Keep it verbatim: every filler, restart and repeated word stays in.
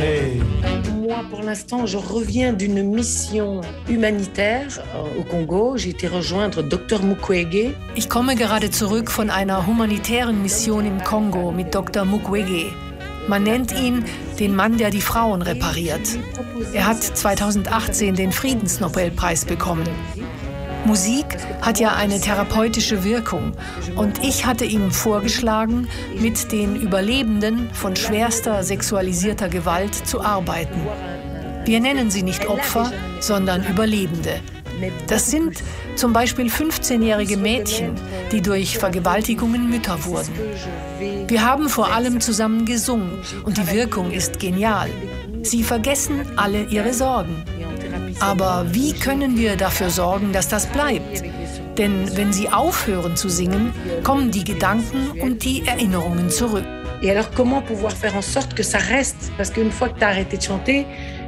aller. Moi, pour l'instant, je reviens d'une mission humanitaire au Kongo. J'ai été rejoindre Doktor Mukwege. Ich komme gerade zurück von einer humanitären Mission im Kongo mit Doktor Mukwege. Man nennt ihn den Mann, der die Frauen repariert. Er hat zweitausendachtzehn den Friedensnobelpreis bekommen. Musik hat ja eine therapeutische Wirkung und ich hatte ihm vorgeschlagen, mit den Überlebenden von schwerster sexualisierter Gewalt zu arbeiten. Wir nennen sie nicht Opfer, sondern Überlebende. Das sind zum Beispiel fünfzehnjährige Mädchen, die durch Vergewaltigungen Mütter wurden. Wir haben vor allem zusammen gesungen und die Wirkung ist genial. Sie vergessen alle ihre Sorgen. Aber wie können wir dafür sorgen, dass das bleibt? Denn wenn sie aufhören zu singen, kommen die Gedanken und die Erinnerungen zurück. Et alors comment pouvoir faire en sorte que ça reste? Parce qu'une fois que tu as arrêté de chanter,